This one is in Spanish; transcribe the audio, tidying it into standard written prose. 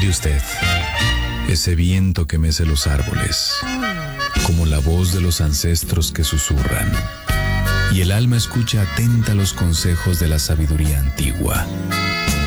Mire usted, ese viento que mece los árboles, como la voz de los ancestros que susurran, y el alma escucha atenta los consejos de la sabiduría antigua.